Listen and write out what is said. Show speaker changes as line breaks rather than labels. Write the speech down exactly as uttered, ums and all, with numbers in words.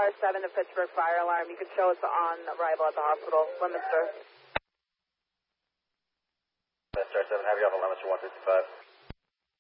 Star seven to Pittsburgh fire alarm. You can show us on arrival at the hospital, Leominster.
Star seven, have you off at Leominster one fifty-five.